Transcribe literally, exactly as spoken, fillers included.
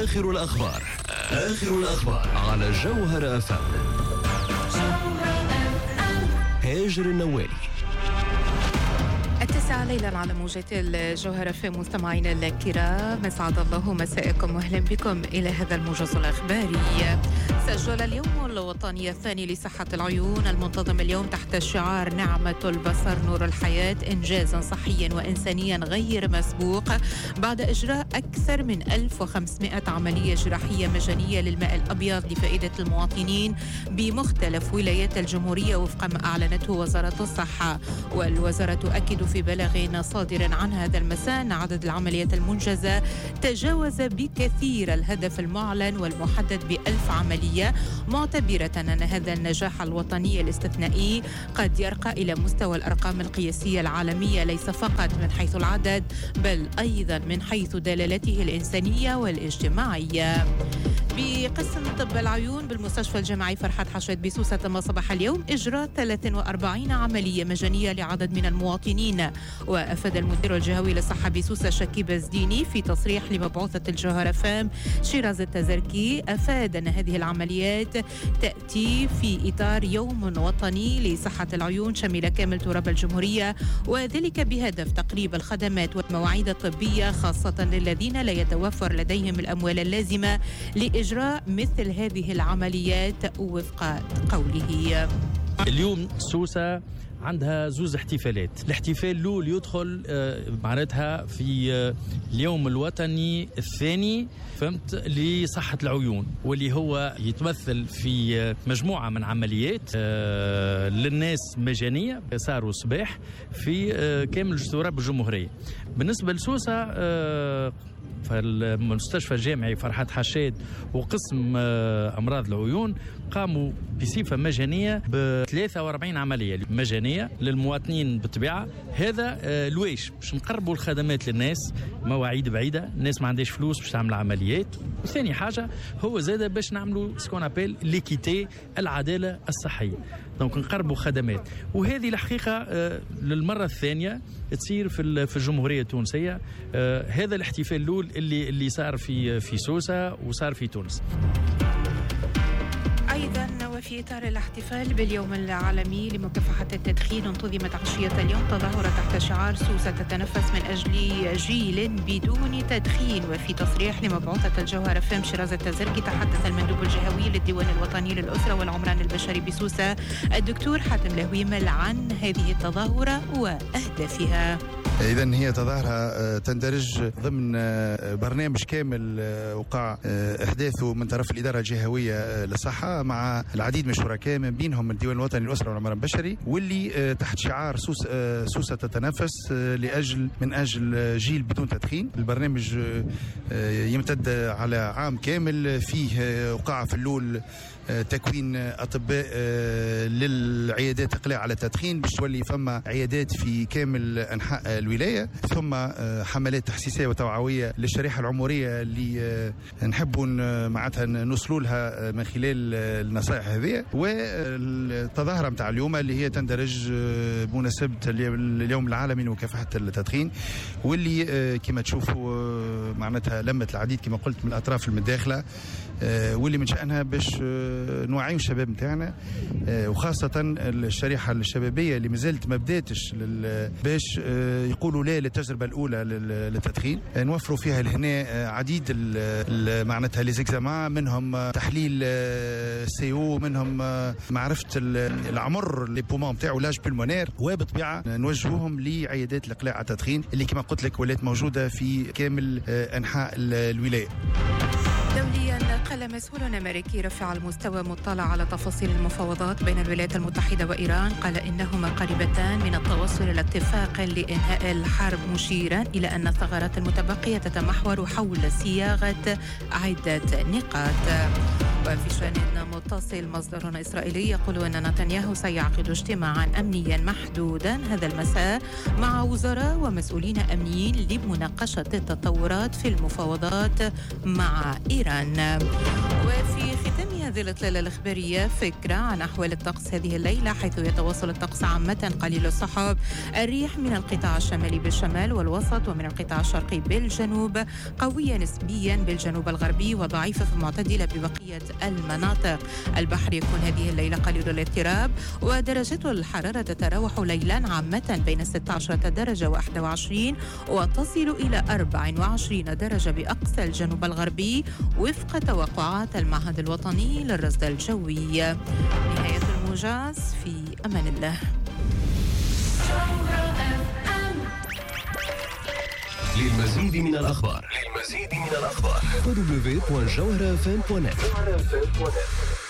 آخر الأخبار آخر الأخبار على جوهر أف أم. هاجر النوالي. التاسعة ليلا على موجة الجوهرة في مستمعينا الكرام، مسعد الله مساءكم واهلا بكم إلى هذا الموجز الأخباري. سجل اليوم الوطني الثاني لصحة العيون المنتظم اليوم تحت شعار نعمة البصر نور الحياة إنجازا صحيا وإنسانيا غير مسبوق بعد إجراء أكثر من ألف وخمسمائة عملية جراحية مجانية للماء الأبيض لفائدة المواطنين بمختلف ولايات الجمهورية وفق ما أعلنته وزارة الصحة. والوزارة تؤكد في بلاغ صادر عن هذا المساء أن عدد العمليات المنجزة تجاوز بكثير الهدف المعلن والمحدد بألف عملية، معتبرة أن هذا النجاح الوطني الاستثنائي قد يرقى إلى مستوى الأرقام القياسية العالمية ليس فقط من حيث العدد بل أيضا من حيث دلالته الإنسانية والاجتماعية. بقسم طب العيون بالمستشفى الجامعي فرحات حشاد بسوسة تم صباح اليوم إجراء ثلاث وأربعين عملية مجانية لعدد من المواطنين. وأفاد المدير الجهوي للصحة بسوسة شكيب الزديني في تصريح لمبعوثة الجوهرة فام شيراز التزركي، أفاد أن هذه العمليات تأتي في إطار يوم وطني لصحة العيون شمل كامل تراب الجمهورية، وذلك بهدف تقريب الخدمات والمواعيد الطبية خاصة للذين لا يتوفر لديهم الأموال اللازمة لإجراء مثل هذه العمليات وفق قوله. اليوم سوسة عندها زوز احتفالات. الاحتفال الأول يدخل معناتها في اليوم الوطني الثاني فهمت لصحة العيون، واللي هو يتمثل في مجموعة من عمليات للناس مجانية صاروا صباح في كامل تراب الجمهورية. بالنسبة لسوسة فالمستشفى الجامعي فرحات حشاد وقسم أمراض العيون قاموا بصفة مجانية ب ثلاثة وأربعين عملية مجانية للمواطنين بالطبيعة. هذا الواش باش نقربوا الخدمات للناس، مواعيد بعيدة، الناس ما عندهاش فلوس باش تعمل عمليات. وثاني حاجة هو زادة باش نعملوا سكون أبيل ليكيتي، العدالة الصحية، دونك نقربوا خدمات. وهذه الحقيقة للمرة الثانية تصير في في الجمهورية التونسية. هذا الاحتفال الأول اللي اللي صار في في سوسة وصار في تونس. أيضا وفي إطار الاحتفال باليوم العالمي لمكافحة التدخين انتظمت عشية اليوم تظاهرة تحت شعار سوسة تتنفس من أجل جيل بدون تدخين. وفي تصريح لمبعوثة الجوهرة فام شيراز التزركي تحدث المندوب الجهوي للديوان الوطني للأسرة والعمران البشري بسوسة الدكتور حاتم لهويمل عن هذه التظاهرة وأهدافها. إذن هي تظاهرة تندرج ضمن برنامج كامل وقع إحداثه من طرف الإدارة الجهوية للصحة مع العديد من الشركاء من بينهم الديوان الوطني للأسرة والعمران البشري، واللي تحت شعار سوسة, سوسة تتنفس لأجل من أجل جيل بدون تدخين. البرنامج يمتد على عام كامل، فيه وقع في اللول تكوين أطباء للعيادات إقلاع على التدخين باش تولي فما عيادات في كامل أنحاء الولاية، ثم حملات تحسيسية وتوعوية للشريحة العمرية اللي نحبوا معناتها نوصلوا لها من خلال النصائح هذه. والتظاهرة متاع اليوم اللي هي تندرج بمناسبة اليوم العالمي لمكافحة التدخين، واللي كما تشوفوا معناتها لمت العديد كما قلت من الأطراف المتداخلة، واللي من شأنها باش نوعيو الشباب متاعنا وخاصة الشريحة الشبابية اللي مازالت ما بداتش باش يقولوا لا للتجربة الأولى للتدخين. نوفروا فيها لهنا عديد معناتها لي زيكزامان، منهم تحليل سي او، منهم معرفة العمر لي بومون نتاعو لاج بالمونير، وبالطبيعة نوجهوهم لعيادات الإقلاع على التدخين اللي كما قلت لك ولات موجودة في كامل أنحاء الولاية. دوليا قال مسؤول أمريكي رفع المستوى مطلع على تفاصيل المفاوضات بين الولايات المتحدة وإيران، قال إنهما قريبتان من التوصل إلى اتفاق لإنهاء الحرب، مشيرا إلى أن الثغرات المتبقية تتمحور حول صياغة عدة نقاط. وفي شأن متصل مصدر إسرائيلي يقول أن نتنياهو سيعقد اجتماعا أمنيا محدودا هذا المساء مع وزراء ومسؤولين أمنيين لمناقشة التطورات في المفاوضات مع إيران. وفي ختام هذه الإطلالة الإخبارية فكرة عن أحوال الطقس هذه الليلة، حيث يتواصل الطقس عامة قليل السحاب، الريح من القطاع الشمالي بالشمال والوسط ومن القطاع الشرقي بالجنوب، قوية نسبيا بالجنوب الغربي وضعيفة معتدلة ببقية المناطق. البحر يكون هذه الليلة قليل الاضطراب، ودرجات الحرارة تتراوح ليلا عامة بين ستة عشر درجة وواحد وعشرين وتصل إلى أربعة وعشرين درجة بأقصى الجنوب الغربي وفق توقعات المعهد الوطني للرصد الجوي. نهاية الموجز، في أمان الله. للمزيد من الأخبار للمزيد من الأخبار دبليو دبليو دبليو دوت جوهرة إف إم دوت نت.